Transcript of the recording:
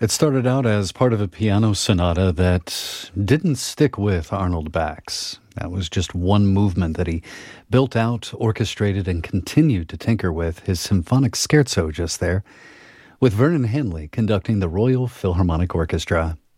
It started out as part of a piano sonata that didn't stick with Arnold Bax. That was just one movement that he built out, orchestrated, and continued to tinker with. His symphonic scherzo just there, with Vernon Hanley conducting the Royal Philharmonic Orchestra.